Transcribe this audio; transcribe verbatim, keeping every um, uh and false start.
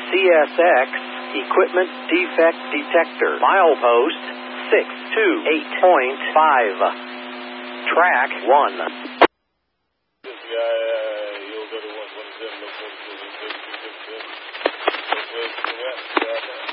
C S X Equipment Defect Detector. Milepost six two eight point five. Track one. This guy, uh, you'll go to one twenty-seven, no forty-two, west, west, west, west, west, west, west, west,